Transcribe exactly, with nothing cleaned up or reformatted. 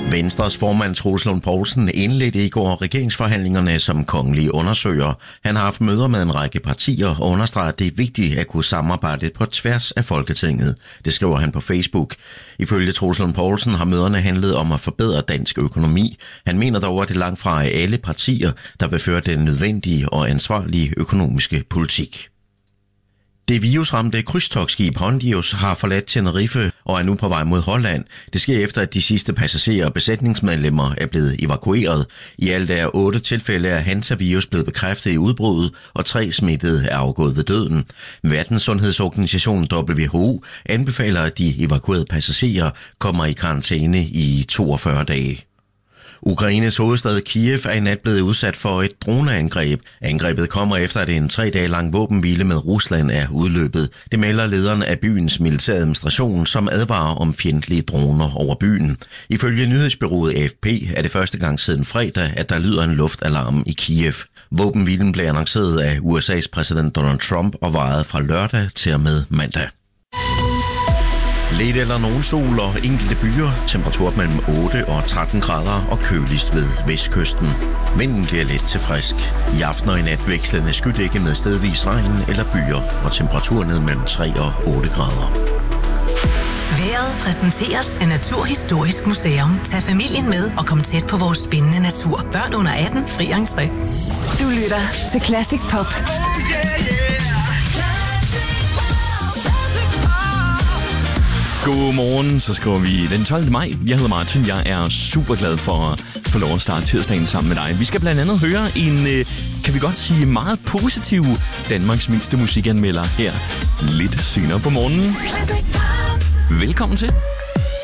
Venstres formand Troels Lund Poulsen indledte i går regeringsforhandlingerne som kongelig undersøger. Han har haft møder med en række partier og understreger, at det er vigtigt at kunne samarbejde på tværs af Folketinget. Det skriver han på Facebook. Ifølge Troels Lund Poulsen har møderne handlet om at forbedre dansk økonomi. Han mener dog, at det langt fra er alle partier, der vil føre den nødvendige og ansvarlige økonomiske politik. Det virusramte krydstogtskib Hondius har forladt Tenerife og er nu på vej mod Holland. Det sker efter, at de sidste passagerer og besætningsmedlemmer er blevet evakueret. I alt er otte tilfælde af hantavirus blevet bekræftet i udbruddet, og tre smittede er afgået ved døden. Verdenssundhedsorganisationen W H O anbefaler, at de evakuerede passagerer kommer i karantæne i toogfyrre dage. Ukraines hovedstad Kiev er i nat blevet udsat for et droneangreb. Angrebet kommer efter, at en tre dage lang våbenhvile med Rusland er udløbet. Det melder lederen af byens militæradministration, som advarer om fjendtlige droner over byen. Ifølge nyhedsbureauet A F P er det første gang siden fredag, at der lyder en luftalarm i Kiev. Våbenhvilen blev annonceret af U S A's præsident Donald Trump og varede fra lørdag til og med mandag. Lidt eller nogen sol og enkelte byer, temperatur mellem otte og tretten grader og køligst ved vestkysten. Vinden bliver let til frisk. I aften og i nat vekslende skydække med stedvis regn eller byer og temperatur ned mellem tre og otte grader. Vejret præsenteres af Naturhistorisk Museum. Tag familien med og kom tæt på vores spændende natur. Børn under atten, fri entré. Du lytter til Classic Pop. Godmorgen, så skriver vi den tolvte maj. Jeg hedder Martin, jeg er super glad for at få lov at starte tirsdagen sammen med dig. Vi skal blandt andet høre en, kan vi godt sige, meget positiv Danmarks mindste musikanmelder her lidt senere på morgenen. Velkommen til.